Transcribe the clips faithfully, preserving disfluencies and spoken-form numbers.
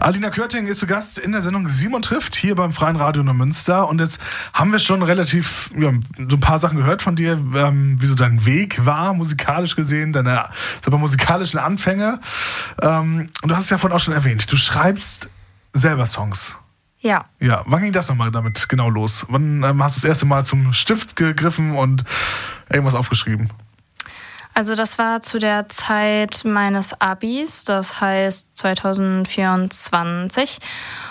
Alina Körting ist zu Gast in der Sendung Simon trifft, hier beim Freien Radio Neumünster. Und jetzt haben wir schon relativ, ja, so ein paar Sachen gehört von dir, ähm, wie so dein Weg war, musikalisch gesehen, deine sag mal, musikalischen Anfänge. Ähm, und du hast es ja vorhin auch schon erwähnt, du schreibst selber Songs. Ja. Ja, wann ging das nochmal damit genau los? Wann ähm, hast du das erste Mal zum Stift gegriffen und irgendwas aufgeschrieben? Also das war zu der Zeit meines Abis, das heißt zwanzig vierundzwanzig.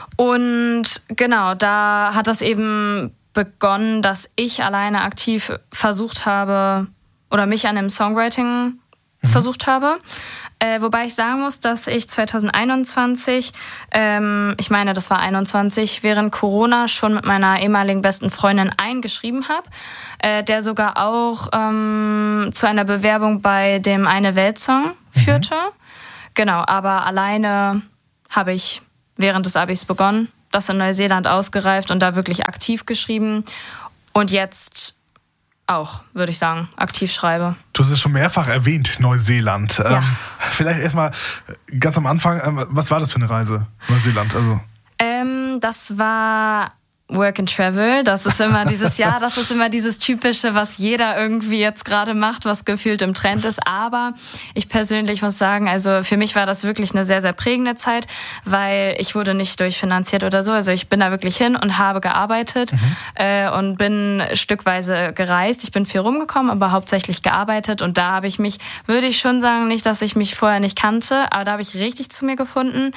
Und genau, da hat das eben begonnen, dass ich alleine aktiv versucht habe oder mich an dem Songwriting mhm. versucht habe. Äh, wobei ich sagen muss, dass ich zwanzig einundzwanzig, ähm, ich meine, das war einundzwanzig, während Corona schon mit meiner ehemaligen besten Freundin eingeschrieben habe, äh, der sogar auch ähm, zu einer Bewerbung bei dem Eine Welt-Song mhm. führte. Genau, aber alleine habe ich während des Abis begonnen, das in Neuseeland ausgereift und da wirklich aktiv geschrieben. Und jetzt auch, würde ich sagen, aktiv schreibe. Du hast es schon mehrfach erwähnt, Neuseeland. Ja. Ähm, vielleicht erstmal ganz am Anfang, ähm, was war das für eine Reise, Neuseeland? Also ähm, das war Work and Travel. Das ist immer dieses Jahr, das ist immer dieses Typische, was jeder irgendwie jetzt gerade macht, was gefühlt im Trend ist. Aber ich persönlich muss sagen, also für mich war das wirklich eine sehr, sehr prägende Zeit, weil ich wurde nicht durchfinanziert oder so. Also ich bin da wirklich hin und habe gearbeitet mhm. äh, und bin stückweise gereist. Ich bin viel rumgekommen, aber hauptsächlich gearbeitet. Und da habe ich mich, würde ich schon sagen, nicht, dass ich mich vorher nicht kannte, aber da habe ich richtig zu mir gefunden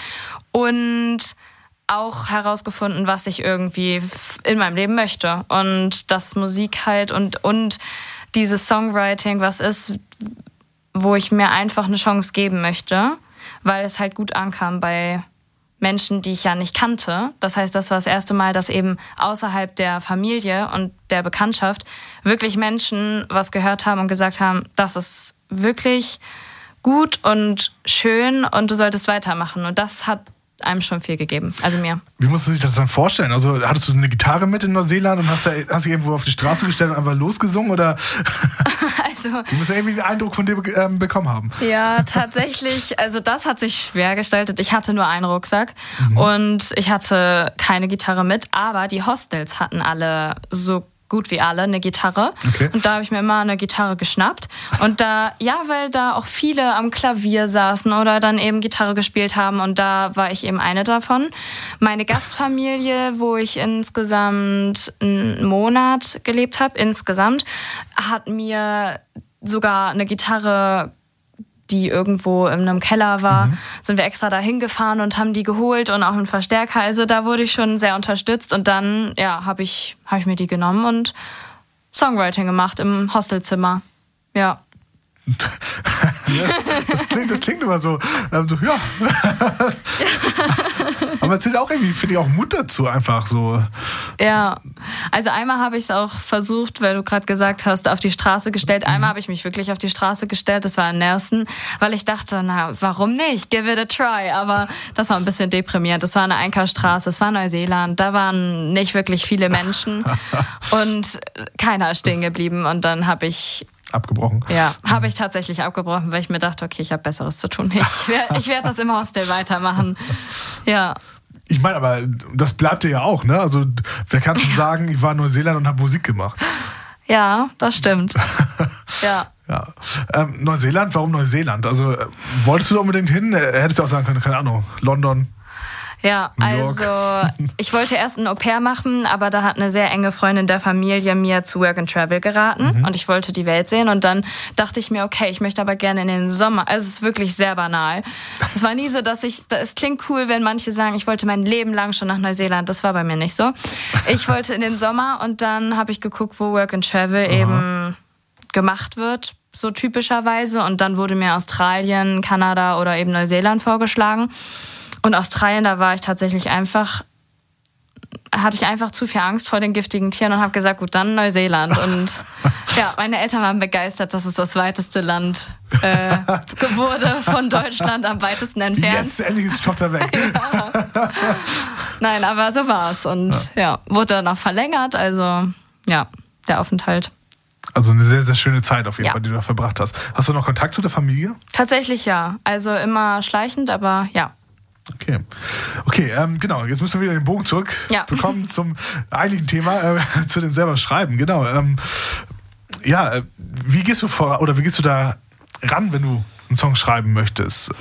und auch herausgefunden, was ich irgendwie in meinem Leben möchte. Und das Musik halt und, und dieses Songwriting, was ist, wo ich mir einfach eine Chance geben möchte, weil es halt gut ankam bei Menschen, die ich ja nicht kannte. Das heißt, das war das erste Mal, dass eben außerhalb der Familie und der Bekanntschaft wirklich Menschen was gehört haben und gesagt haben, das ist wirklich gut und schön und du solltest weitermachen. Und das hat einem schon viel gegeben, also mir. Wie musst du sich das dann vorstellen? Also hattest du eine Gitarre mit in Neuseeland und hast, da, hast dich irgendwo auf die Straße gestellt und einfach losgesungen? Oder? Also, du musst ja irgendwie einen Eindruck von dir ähm, bekommen haben. Ja, tatsächlich, also das hat sich schwer gestaltet. Ich hatte nur einen Rucksack mhm. und ich hatte keine Gitarre mit, aber die Hostels hatten alle so gut wie alle eine Gitarre. Okay. Und da habe ich mir immer eine Gitarre geschnappt. Und da, ja, weil da auch viele am Klavier saßen oder dann eben Gitarre gespielt haben. Und da war ich eben eine davon. Meine Gastfamilie, wo ich insgesamt einen Monat gelebt habe, insgesamt, hat mir sogar eine Gitarre, die irgendwo in einem Keller war, mhm. sind wir extra dahin gefahren und haben die geholt und auch einen Verstärker. Also da wurde ich schon sehr unterstützt und dann ja, habe ich, hab ich mir die genommen und Songwriting gemacht im Hostelzimmer. Ja. das, das, klingt, das klingt immer so, ähm, so ja. Aber es zählt auch irgendwie, finde ich, auch Mut dazu einfach so. Ja, also einmal habe ich es auch versucht, weil du gerade gesagt hast, auf die Straße gestellt. Einmal mhm. habe ich mich wirklich auf die Straße gestellt, das war in Nelson, weil ich dachte, na, warum nicht? Give it a try. Aber das war ein bisschen deprimierend. Das war eine Einkaufsstraße, es war Neuseeland, da waren nicht wirklich viele Menschen und keiner ist stehen geblieben. Und dann habe ich abgebrochen. Ja, habe ich tatsächlich abgebrochen, weil ich mir dachte, okay, ich habe Besseres zu tun. Ich werde ich werd das im Hostel weitermachen. Ja. Ich meine, aber das bleibt dir ja auch, ne? Also wer kann schon sagen, ich war in Neuseeland und habe Musik gemacht? Ja, das stimmt. Ja. Ja. Ähm, Neuseeland, warum Neuseeland? Also äh, wolltest du da unbedingt hin? Äh, hättest du auch sagen können, keine Ahnung, London. Ja, also ich wollte erst ein Au-pair machen, aber da hat eine sehr enge Freundin der Familie mir zu Work and Travel geraten mhm. und ich wollte die Welt sehen und dann dachte ich mir, okay, ich möchte aber gerne in den Sommer. Also es ist wirklich sehr banal. Es war nie so, dass ich, es klingt cool, wenn manche sagen, ich wollte mein Leben lang schon nach Neuseeland. Das war bei mir nicht so. Ich wollte in den Sommer und dann habe ich geguckt, wo Work and Travel Aha. eben gemacht wird, so typischerweise. Und dann wurde mir Australien, Kanada oder eben Neuseeland vorgeschlagen. Und Australien, da war ich tatsächlich einfach, hatte ich einfach zu viel Angst vor den giftigen Tieren und habe gesagt, gut, dann Neuseeland. Und ja, meine Eltern waren begeistert, dass es das weiteste Land äh, wurde von Deutschland, am weitesten entfernt. Yes, endlich ist die Tochter weg. Ja. Nein, aber so war's. Und ja. ja, wurde dann noch verlängert, also ja, der Aufenthalt. Also eine sehr, sehr schöne Zeit auf jeden ja. Fall, die du da verbracht hast. Hast du noch Kontakt zu der Familie? Tatsächlich ja. Also immer schleichend, aber ja. Okay, okay, ähm, genau, jetzt müssen wir wieder den Bogen zurück ja. bekommen zum eigentlichen Thema, äh, zu dem selber Schreiben, genau. Ähm, ja, äh, wie gehst du vor, oder wie gehst du da ran, wenn du einen Song schreiben möchtest?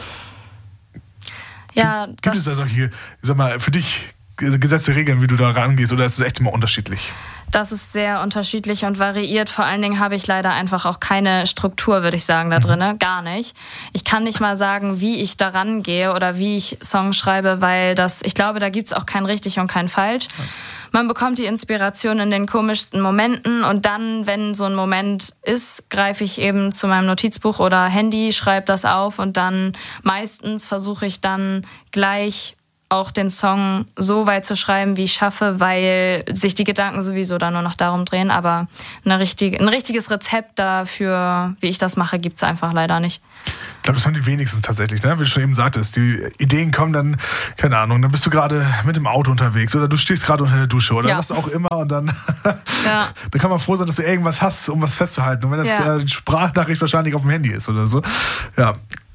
Ja, Gibt, gibt es da solche, ich sag mal, für dich gesetzte Regeln, wie du da rangehst, oder ist es echt immer unterschiedlich? Das ist sehr unterschiedlich und variiert. Vor allen Dingen habe ich leider einfach auch keine Struktur, würde ich sagen, da drin. Gar nicht. Ich kann nicht mal sagen, wie ich da rangehe oder wie ich Songs schreibe, weil das, ich glaube, da gibt es auch kein richtig und kein falsch. Man bekommt die Inspiration in den komischsten Momenten und dann, wenn so ein Moment ist, greife ich eben zu meinem Notizbuch oder Handy, schreibe das auf und dann meistens versuche ich dann gleich auch den Song so weit zu schreiben, wie ich schaffe, weil sich die Gedanken sowieso dann nur noch darum drehen. Aber eine richtige, ein richtiges Rezept dafür, wie ich das mache, gibt es einfach leider nicht. Ich glaube, das haben die wenigsten tatsächlich, ne? Wie du schon eben sagtest. Die Ideen kommen dann, keine Ahnung, dann bist du gerade mit dem Auto unterwegs oder du stehst gerade unter der Dusche oder ja. was auch immer und dann, ja. dann kann man froh sein, dass du irgendwas hast, um was festzuhalten. Und wenn das ja. äh, die Sprachnachricht wahrscheinlich auf dem Handy ist oder so. Ja.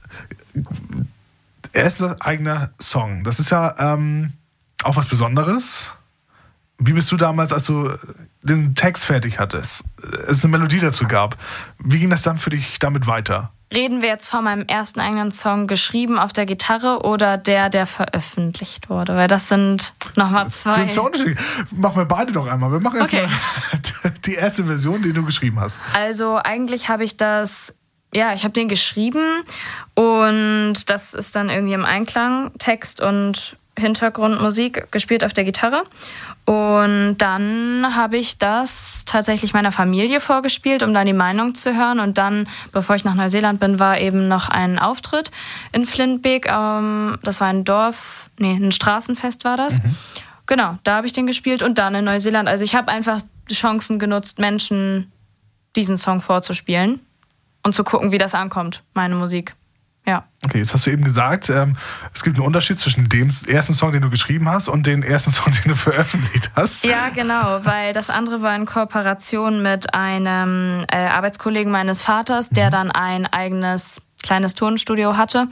Erster eigener Song. Das ist ja ähm, auch was Besonderes. Wie bist du damals, als du den Text fertig hattest, es eine Melodie dazu gab, wie ging das dann für dich damit weiter? Reden wir jetzt von meinem ersten eigenen Song, geschrieben auf der Gitarre oder der, der veröffentlicht wurde? Weil das sind nochmal zwei. Das sind zwei Unterschiede. Machen wir beide doch einmal. Wir machen erstmal okay. die erste Version, die du geschrieben hast. Also eigentlich habe ich das... Ja, ich habe den geschrieben und das ist dann irgendwie im Einklang, Text und Hintergrundmusik gespielt auf der Gitarre. Und dann habe ich das tatsächlich meiner Familie vorgespielt, um dann die Meinung zu hören. Und dann, bevor ich nach Neuseeland bin, war eben noch ein Auftritt in Flintbeek. Ähm, das war ein Dorf, nee, ein Straßenfest war das. Mhm. Genau, da habe ich den gespielt und dann in Neuseeland. Also ich habe einfach die Chancen genutzt, Menschen diesen Song vorzuspielen. Und zu gucken, wie das ankommt, meine Musik. Ja. Okay, jetzt hast du eben gesagt, ähm, es gibt einen Unterschied zwischen dem ersten Song, den du geschrieben hast, und dem ersten Song, den du veröffentlicht hast. Ja, genau, weil das andere war in Kooperation mit einem äh, Arbeitskollegen meines Vaters, der mhm. dann ein eigenes kleines Tonstudio hatte.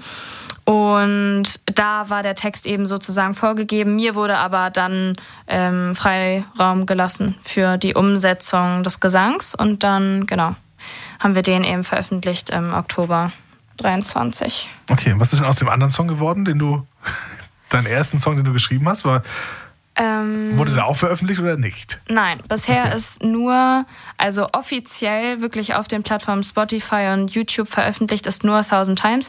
Und da war der Text eben sozusagen vorgegeben. Mir wurde aber dann ähm, Freiraum gelassen für die Umsetzung des Gesangs. Und dann, genau, haben wir den eben veröffentlicht im Oktober dreiundzwanzig. Okay, was ist denn aus dem anderen Song geworden, den du, deinen ersten Song, den du geschrieben hast? War, ähm, wurde der auch veröffentlicht oder nicht? Nein, bisher okay. ist nur, also offiziell wirklich auf den Plattformen Spotify und YouTube veröffentlicht ist nur Thousand Times.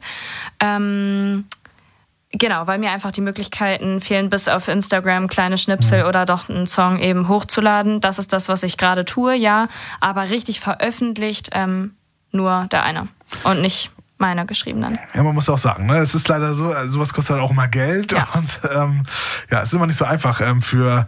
Ähm, Genau, weil mir einfach die Möglichkeiten fehlen, bis auf Instagram kleine Schnipsel mhm. oder doch einen Song eben hochzuladen. Das ist das, was ich gerade tue, ja. Aber richtig veröffentlicht ähm, nur der eine und nicht meine geschriebenen. Ja, man muss auch sagen, ne? Es ist leider so, sowas kostet halt auch immer Geld. Ja. Und ähm, ja, es ist immer nicht so einfach ähm, für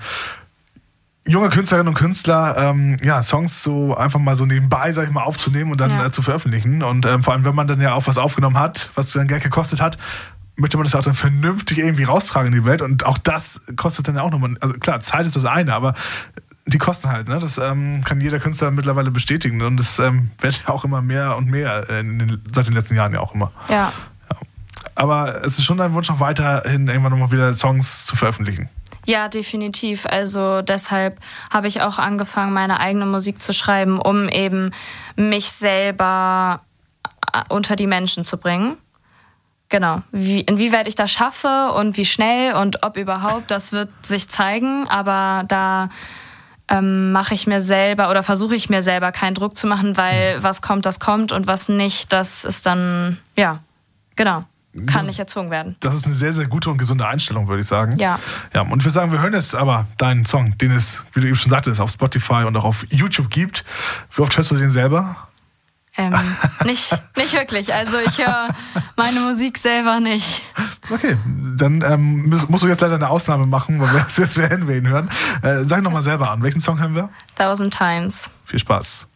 junge Künstlerinnen und Künstler, ähm, ja, Songs so einfach mal so nebenbei, sag ich mal, aufzunehmen und dann ja. äh, zu veröffentlichen. Und ähm, vor allem, wenn man dann ja auch was aufgenommen hat, was dann Geld gekostet hat, möchte man das auch dann vernünftig irgendwie raustragen in die Welt. Und auch das kostet dann ja auch nochmal, also klar, Zeit ist das eine, aber die kosten halt, ne? Das ähm, kann jeder Künstler mittlerweile bestätigen. Und das ähm, wird ja auch immer mehr und mehr, in den, seit den letzten Jahren ja auch immer. Ja. ja. Aber es ist schon dein Wunsch, noch weiterhin irgendwann nochmal wieder Songs zu veröffentlichen. Ja, definitiv. Also deshalb habe ich auch angefangen, meine eigene Musik zu schreiben, um eben mich selber unter die Menschen zu bringen. Genau, wie, inwieweit ich das schaffe und wie schnell und ob überhaupt, das wird sich zeigen, aber da ähm, mache ich mir selber oder versuche ich mir selber keinen Druck zu machen, weil was kommt, das kommt und was nicht, das ist dann, ja, genau, kann das, nicht erzwungen werden. Das ist eine sehr, sehr gute und gesunde Einstellung, würde ich sagen. Ja. Ja, und wir sagen, wir hören jetzt aber deinen Song, den es, wie du eben schon sagtest, auf Spotify und auch auf YouTube gibt. Wie oft hörst du den selber? Ähm, nicht, nicht wirklich. Also ich höre meine Musik selber nicht. Okay, dann ähm, musst du jetzt leider eine Ausnahme machen, weil wir das jetzt werden wir ihn hören. Äh, sag nochmal selber an. Welchen Song hören wir? Thousand Times. Viel Spaß.